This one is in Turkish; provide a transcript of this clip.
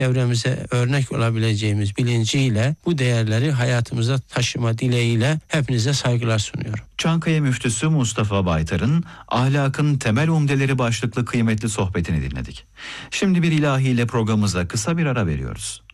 çevremize örnek olabileceğimiz bilinciyle bu değerleri hayatımıza taşıma dileğiyle hepinize saygılar sunuyorum. Çankaya Müftüsü Mustafa Baytar'ın Ahlakın Temel Umdeleri başlıklı kıymetli sohbetini dinledik. Şimdi bir ilahiyle programımıza kısa bir ara veriyoruz.